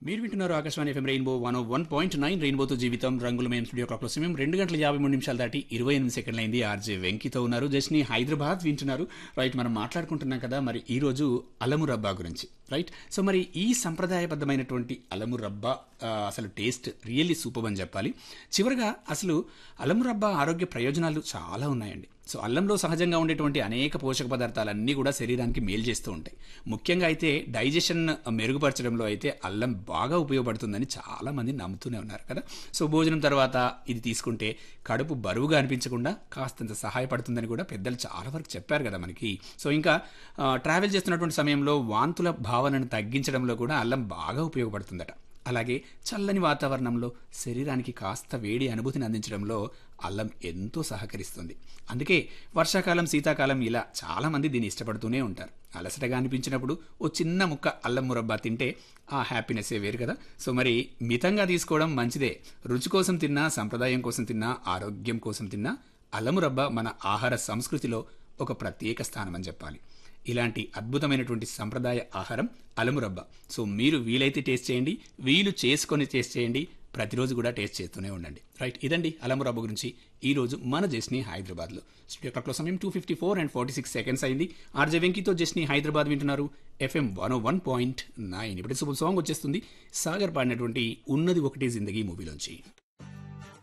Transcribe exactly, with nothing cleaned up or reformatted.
మీరు వింటున్నారు Akashvani FM rainbow one one point nine రెయిన్బోతో జీవితం రంగుల మేము స్టూడియో క్లాక్లో సమయం రెండు గంటల యాభై మూడు నిమిషాలు దాటి ఇరవై ఎనిమిది సెకండ్లు అయింది. ఆర్జే వెంకితో ఉన్నారు. జస్ని హైదరాబాద్ వింటున్నారు. రైట్, మనం మాట్లాడుకుంటున్నాం కదా మరి ఈ రోజు అలము రబ్బా గురించి. రైట్, సో మరి ఈ సంప్రదాయబద్ధమైనటువంటి అలము రబ్బా అసలు టేస్ట్ రియల్లీ సూపర్ అని చెప్పాలి. చివరిగా అసలు అలము రబ్బా ఆరోగ్య ప్రయోజనాలు చాలా ఉన్నాయండి. సో అల్లంలో సహజంగా ఉండేటువంటి అనేక పోషక పదార్థాలన్నీ కూడా శరీరానికి మేలు చేస్తూ ఉంటాయి. ముఖ్యంగా అయితే డైజెషన్ మెరుగుపరచడంలో అయితే అల్లం బాగా ఉపయోగపడుతుందని చాలామంది నమ్ముతూనే ఉన్నారు కదా. సో భోజనం తర్వాత ఇది తీసుకుంటే కడుపు బరువుగా అనిపించకుండా కాస్తంత సహాయపడుతుందని కూడా పెద్దలు చాలా వరకు చెప్పారు కదా మనకి. సో ఇంకా ట్రావెల్ చేస్తున్నటువంటి సమయంలో వాంతుల భావనను తగ్గించడంలో కూడా అల్లం బాగా ఉపయోగపడుతుందట. అలాగే చల్లని వాతావరణంలో శరీరానికి కాస్త వేడి అనుభూతిని అందించడంలో అల్లం ఎంతో సహకరిస్తుంది. అందుకే వర్షాకాలం, శీతాకాలం ఇలా చాలామంది దీన్ని ఇష్టపడుతూనే ఉంటారు. అలసటగా అనిపించినప్పుడు ఓ చిన్న ముక్క అల్లం మురబ్బా తింటే ఆ హ్యాపీనెస్సే వేరు కదా. సో మరి మితంగా తీసుకోవడం మంచిదే. రుచి కోసం తిన్నా, సంప్రదాయం కోసం తిన్నా, ఆరోగ్యం కోసం తిన్నా అల్లం మురబ్బా మన ఆహార సంస్కృతిలో ఒక ప్రత్యేక స్థానం అని చెప్పాలి. ఇలాంటి అద్భుతమైనటువంటి సంప్రదాయ ఆహారం అలము రబ్బా. సో మీరు వీలైతే టేస్ట్ చేయండి, వీలు చేసుకొని టేస్ట్ చేయండి, ప్రతిరోజు కూడా టేస్ట్ చేస్తూనే ఉండండి. రైట్, ఇదండి అలము రబ్బా గురించి ఈరోజు మన జస్ని హైదరాబాద్లో. స్టూడియో క్లాక్లో సమయం two fifty four and forty six seconds అయింది. ఆర్జే వెంకీతో జస్ని హైదరాబాద్ వింటున్నారు. FM one one point nine. ఇప్పుడు సూపర్ సాంగ్ వచ్చేస్తుంది సాగర్ పాడినటువంటి ఉన్నది ఒకటి జిందగీ మూవీలోంచి.